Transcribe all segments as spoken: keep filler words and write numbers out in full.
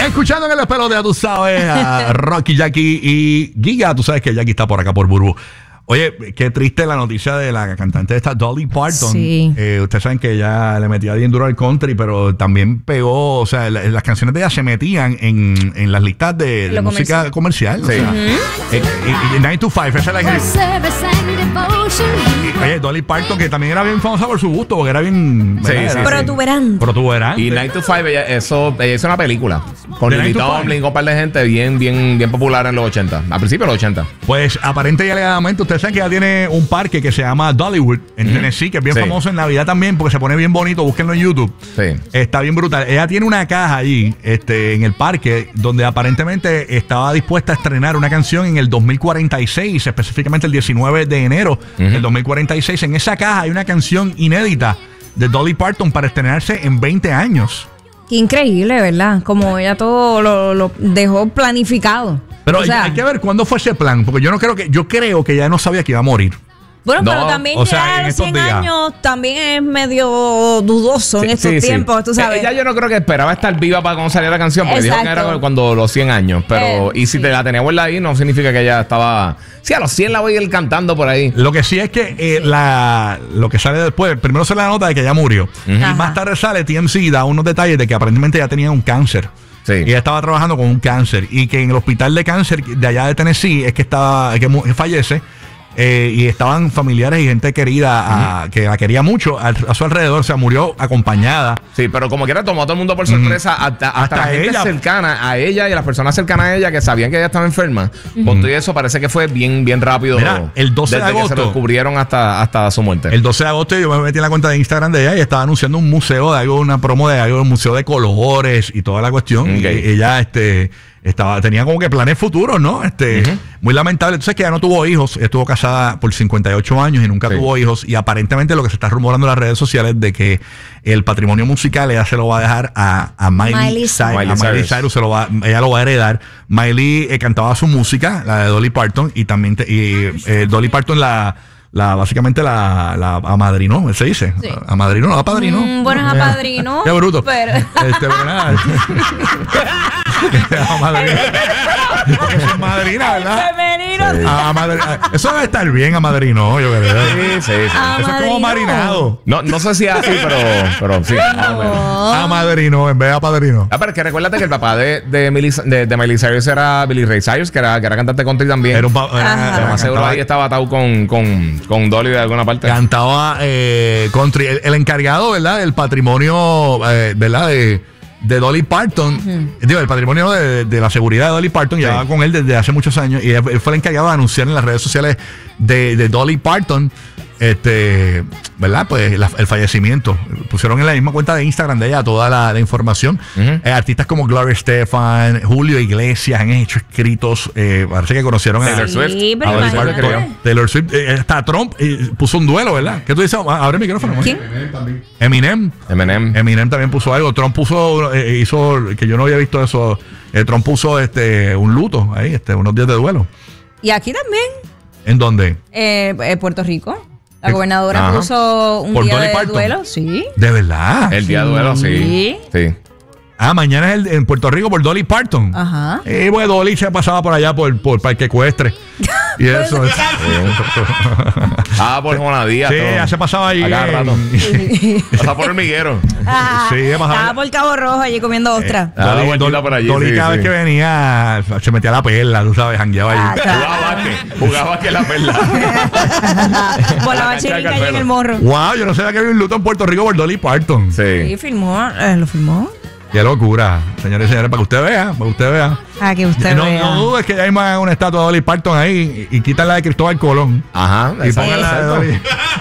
Escuchando en el pelotea, tú sabes, a Rocky, Jackie y Giga. Tú sabes que Jackie está por acá por Burbu. Oye, qué triste la noticia de la cantante esta Dolly Parton. Sí. Eh, ustedes saben que ella le metía bien duro al country, pero también pegó, o sea, la, las canciones de ella se metían en, en las listas de, de música comercial. Sí. O sea, uh-huh. eh, y, y nine to five, esa es la que... Oye, Dolly Parton, que también era bien famosa por su gusto, porque era bien... Sí, sí, protuberante. Protuberante. Y nine to five, ella, eso ella hizo una película con Lily Tomlin, con un par de gente bien, bien, bien popular en los ochenta, al principio de los ochenta. Pues aparente y alegadamente, ustedes saben que ella tiene un parque que se llama Dollywood en uh-huh. Tennessee, que es bien sí. famoso en Navidad también, porque se pone bien bonito, búsquenlo en YouTube. Sí. Está bien brutal. Ella tiene una caja allí, este, en el parque, donde aparentemente estaba dispuesta a estrenar una canción en el dos mil cuarenta y seis, específicamente el diecinueve de enero uh-huh. del dos mil cuarenta y seis. En esa caja hay una canción inédita de Dolly Parton para estrenarse en veinte años. Qué increíble, ¿verdad? Como ella todo lo, lo dejó planificado. Pero o sea, hay que ver cuándo fue ese plan, porque yo no creo que yo creo que ella no sabía que iba a morir. Bueno, no, pero también o sea, ya a los cien días. años también es medio dudoso sí, en estos sí, tiempos, sí. tú sabes. Ella yo no creo que esperaba estar viva para cuando saliera la canción, porque Exacto. dijo que era cuando los cien años. Pero, eh, y si sí. te la tenía vuelta ahí, no significa que ella estaba... Sí, a los cien la voy a ir cantando por ahí. Lo que sí es que eh, la, lo que sale después, primero sale la nota de que ella murió. Uh-huh. Y más tarde sale T M Z, da unos detalles de que aparentemente ella tenía un cáncer. Sí. Y ella estaba trabajando con un cáncer. Y que en el hospital de cáncer de allá de Tennessee es que estaba, que fallece. Eh, y estaban familiares y gente querida a, uh-huh. que la quería mucho a, a su alrededor, o sea, murió acompañada. Sí, pero como quiera tomó a todo el mundo por sorpresa, uh-huh. hasta, hasta, hasta la gente ella. cercana a ella y a las personas cercanas a ella que sabían que ella estaba enferma. Uh-huh. Con todo eso parece que fue bien, bien rápido. Mira, el doce desde de agosto que se lo descubrieron hasta, hasta su muerte. El doce de agosto yo me metí en la cuenta de Instagram de ella y estaba anunciando un museo de algo, una promo de algo, un museo de colores y toda la cuestión. Okay. Y ella, este... Estaba, tenía como que planes futuros, ¿no? Este, uh-huh. Muy lamentable. Entonces, que ella no tuvo hijos. Estuvo casada por cincuenta y ocho años y nunca sí. tuvo hijos. Y aparentemente lo que se está rumorando en las redes sociales de que el patrimonio musical ella se lo va a dejar a, a Miley, Miley Cyrus. Miley a Miley Cyrus se lo va, ella lo va a heredar. Miley eh, cantaba su música, la de Dolly Parton, y también te, y, eh, Dolly Parton la... La, básicamente la, la amadrinó, se dice. Sí. Amadrinó, no, apadrinó. Mm, bueno, es apadrinó. Qué bruto. Pero... Este, pero nada. Amadrinó. Porque es madrina, ¿verdad? Femenino. Sí. Amadrinó. Eso debe estar bien, amadrinó, yo creo. Sí, sí, sí. Eso es como marinado. No, no sé si así, pero, pero sí. No. Amadrinó en vez de apadrinó. Ah, pero es que recuérdate que el papá de, de, Miley, de, de Miley Cyrus era Billy Ray Cyrus, que era, que era cantante country también. Era un papá. Pero más seguro ahí estaba atado con... con con Dolly de alguna parte. Cantaba eh, country. El, el encargado, ¿verdad? Del patrimonio, eh, ¿verdad? De, de Dolly Parton. Uh-huh. Digo, el patrimonio de, de la seguridad de Dolly Parton. Sí. Llevaba con él desde hace muchos años. Y él, él fue el encargado de anunciar en las redes sociales de, de Dolly Parton. Este, ¿verdad? Pues la, el fallecimiento. Pusieron en la misma cuenta de Instagram de ella toda la, la información. Uh-huh. eh, artistas como Gloria Estefan, Julio Iglesias han hecho escritos. Eh, parece que conocieron a Taylor Swift. Sí, pero a Taylor, Taylor Swift. Eh, hasta Trump eh, puso un duelo, ¿verdad? ¿Qué tú dices? Abre el micrófono. ¿Quién? Eminem también. Eminem. Eminem. Eminem también puso algo. Trump puso, eh, hizo, que yo no había visto eso. Eh, Trump puso este un luto ahí, este, unos días de duelo. Y aquí también. ¿En dónde? Eh, eh, Puerto Rico. La gobernadora Ajá. puso un ¿Por día Dolly de Parton? Duelo, sí. ¿De verdad? El día de duelo, sí. Sí. Ah, mañana es el, en Puerto Rico por Dolly Parton. Ajá. Y pues Dolly se pasaba por allá por, por Parque Ecuestre. Y eso. Ah, por Juana Díaz. Sí, ya se pasaba allí. A cada rato. Pasaba por Hormiguero. Ajá. Sí, pasaba. Estaba por Cabo Rojo allí comiendo ostra. Eh, Dolly, Dolly, por allí, Dolly sí, cada sí. vez que venía se metía la perla, tú sabes, jangueaba allí. Ah, jugaba que, jugaba que la perla. Volaba chirica allí en el morro. Wow, yo no sabía que había un luto en Puerto Rico por Dolly Parton. Sí. Sí, filmó, eh, lo filmó. Qué locura, señores y señores, para que usted vea, para que usted vea. Ah, que usted no, vea. No dudes que ya hay más una estatua de Dolly Parton ahí y, y quitan la de Cristóbal Colón. Ajá. Y pongan la de Dolly.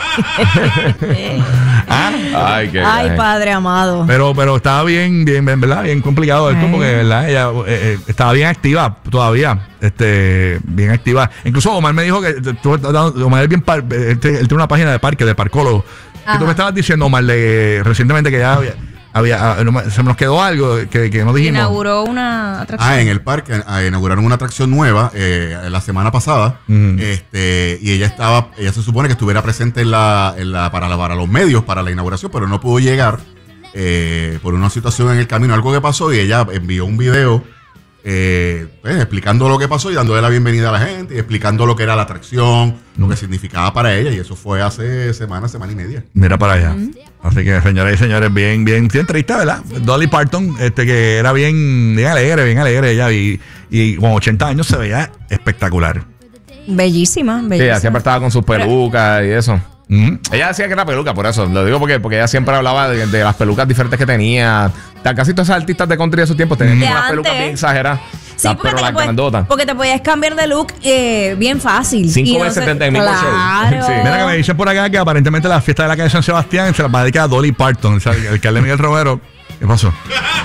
¿Ah? Ay, qué Ay, bien. Padre amado. Pero, pero estaba bien, bien, ¿verdad? Bien complicado esto, porque verdad, ella eh, eh, estaba bien activa todavía. Este, bien activa. Incluso Omar me dijo que tú, Omar es bien par, él, tiene una página de parque, de parcólogo. Que tú me estabas diciendo, Omar, de, recientemente que ya había. Había, se nos quedó algo que, que no dijimos. Inauguró una atracción. Ah, en el parque ah, inauguraron una atracción nueva eh, la semana pasada. Uh-huh. este, y ella estaba, ella se supone que estuviera presente en la, en la, para, la, para los medios para la inauguración, pero no pudo llegar eh, por una situación en el camino, algo que pasó, y ella envió un video eh, pues, explicando lo que pasó y dándole la bienvenida a la gente y explicando lo que era la atracción, lo que significaba para ella, y eso fue hace semana, semana y media. Mira para allá. Mm. Así que, señoras y señores, bien, bien, bien triste, ¿verdad? Dolly Parton, este que era bien, bien alegre, bien alegre ella, y, y con ochenta años se veía espectacular. Bellísima, bellísima. Sí, ella siempre estaba con sus pelucas y eso. Mm. Ella decía que era peluca, por eso lo digo porque, porque ella siempre hablaba de, de las pelucas diferentes que tenía. Casi todas esas artistas de country de esos tiempos tenían unas pelucas bien exageradas. Sí, la, porque, te puedes, porque te podías cambiar de look eh, bien fácil. Cinco veces setenta en el mismo show. Sí. Mira que me dicen por acá que aparentemente la fiesta de la calle San Sebastián se la va a dedicar a Dolly Parton, o sea, el alcalde Miguel Romero. ¿Qué pasó?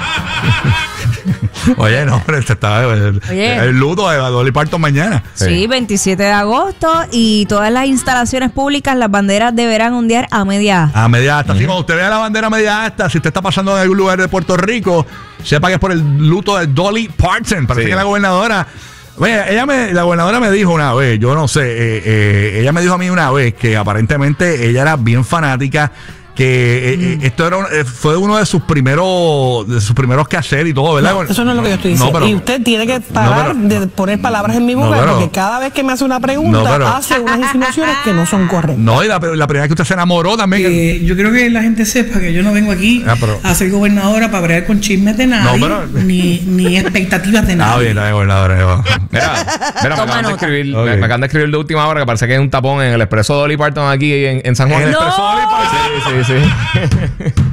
Oye, no, pero este estaba el, el luto de Dolly Parton mañana. Sí. sí, veintisiete de agosto, y todas las instalaciones públicas, las banderas deberán ondear a media asta. A media asta. Uh-huh. Así cuando usted vea la bandera a media asta, si usted está pasando en algún lugar de Puerto Rico, sepa que es por el luto de Dolly Parton. Parece sí. que la gobernadora... Oye, ella me, la gobernadora me dijo una vez, yo no sé, eh, eh, ella me dijo a mí una vez que aparentemente ella era bien fanática, que mm. eh, esto era eh, fue uno de sus primeros de sus primeros quehaceres y todo, ¿verdad? No, eso no es lo que yo estoy diciendo. No, pero, y usted tiene que parar no, pero, de poner palabras en mi boca, no, pero, porque cada vez que me hace una pregunta, no, pero, hace unas insinuaciones que no son correctas. No, y la, la primera vez que usted se enamoró también. Eh, yo creo que la gente sepa que yo no vengo aquí ah, pero, a ser gobernadora para bregar con chismes de nadie, no, pero, ni, ni expectativas de nadie. Ah, bien, la gobernadora. Mira, mira me, acaban de escribir, okay. me, me acaban de escribir de última hora que parece que hay un tapón en el Expreso Dolly Parton aquí en, en San Juan. ¿En el no. Expreso Dolly Parton? Sí, sí, sí.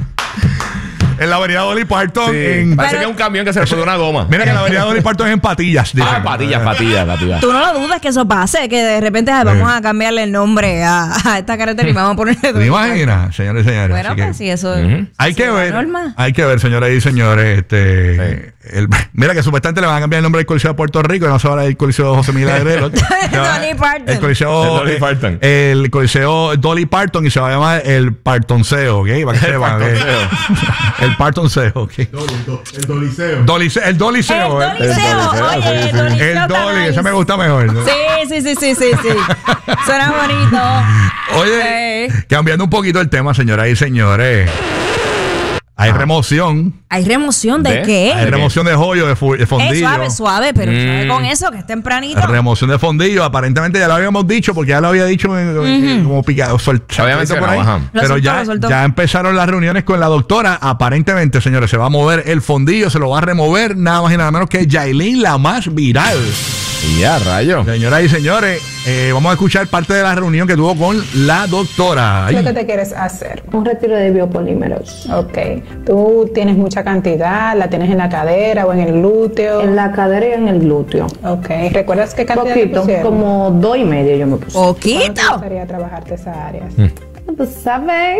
En la avenida Dolly Parton. Sí, en... parece pero, que es un camión que se le fue de una goma. Mira que la avenida Dolly Parton es en Patillas. Dicen. Ah, Patillas, Patillas, Patillas. Tú no lo dudas que eso pase, que de repente ay, vamos a cambiarle el nombre a, a esta carretera y vamos a ponerle. ¿Te imaginas, señores y señores? Bueno, pues sí, eso uh-huh. hay que ver. Norma. Hay que ver, señoras y señores. Este, sí. el, mira que supuestamente le van a cambiar el nombre del Coliseo de Puerto Rico y no se va a dar el Coliseo José Miguel Agrelo. Dolly Parton. El Coliseo el Dolly Parton. El Coliseo Dolly Parton y se va a llamar el Partonceo, ¿ok? Para que sepan. El Partonceo. Okay. El Doliceo. Doliceo. El Doliceo. El Doliceo. Oye, el Doliceo. El Dolly. Ese me gusta mejor. ¿No? Sí, sí, sí, sí, sí, sí. Suena bonito. Oye, sí. Cambiando un poquito el tema, señoras y señores. Hay ah. remoción. ¿Hay remoción de, ¿De? qué? Hay remoción de joyo, de, fu- de fondillo. Es suave, suave, pero mm. suave con eso, que es tempranito. Remoción de fondillo. Aparentemente ya lo habíamos dicho, porque ya lo había dicho en, uh-huh. como picado, soltado por ahí. Pero soltó, ya, ya empezaron las reuniones con la doctora. Aparentemente, señores, se va a mover el fondillo, se lo va a remover nada más y nada menos que Yailin, la más viral. Y ya, rayo. Señoras y señores, eh, vamos a escuchar parte de la reunión que tuvo con la doctora. ¿Qué te quieres hacer? Un retiro de biopolímeros. Ok. ¿Tú tienes mucha cantidad? ¿La tienes en la cadera o en el glúteo? En la cadera y en el glúteo. Ok. ¿Recuerdas qué cantidad Poquito, te pusieron? Como dos y medio yo me puse. ¿Poquito? ¿Cuándo te gustaría trabajarte esas áreas? Mm. Pues saben.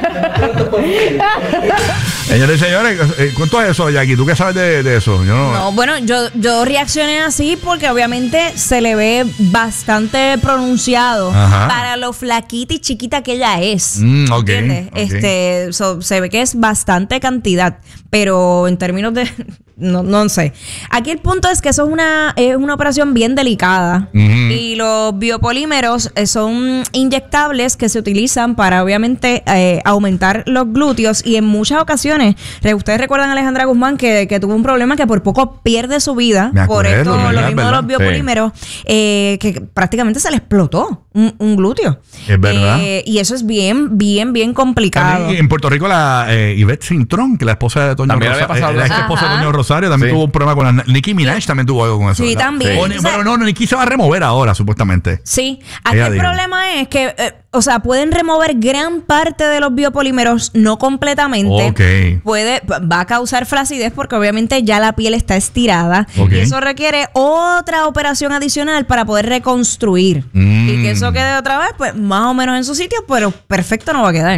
Señores y señores, ¿cuánto es eso, Jackie? ¿Tú qué sabes de, de eso? Yo no... no, bueno, yo, yo reaccioné así porque obviamente se le ve bastante pronunciado. Ajá. Para lo flaquita y chiquita que ella es. Mm, okay, ¿Entiendes? Okay. Este, so, se ve que es bastante cantidad, pero en términos de... No, no sé. Aquí el punto es que eso es una, es una operación bien delicada. Uh-huh. Y los biopolímeros son inyectables que se utilizan para obviamente eh, aumentar los glúteos. Y en muchas ocasiones, ustedes recuerdan a Alejandra Guzmán que, que tuvo un problema que por poco pierde su vida. Me por acuerdo, esto, ¿verdad? lo mismo de los biopolímeros, sí. eh, que prácticamente se le explotó un, un glúteo. Es verdad. Eh, y eso es bien, bien, bien complicado. También en Puerto Rico la eh, Ivette Cintrón, que la esposa de Toño Rosario, eh, la ex esposa de Toño Rosario, Rosario también sí. tuvo un problema con la Nicki Minaj, sí. también tuvo algo con eso. Sí, ¿verdad? También. Sí. O, pero no, no, Nicki se va a remover ahora, supuestamente. Sí. Aquí Ella el dijo. problema es que, eh, o sea, pueden remover gran parte de los biopolímeros, no completamente. Okay. Puede, va a causar flacidez porque obviamente ya la piel está estirada. Okay. Y eso requiere otra operación adicional para poder reconstruir. Mm. Y que eso quede otra vez, pues más o menos en su sitio, pero perfecto no va a quedar.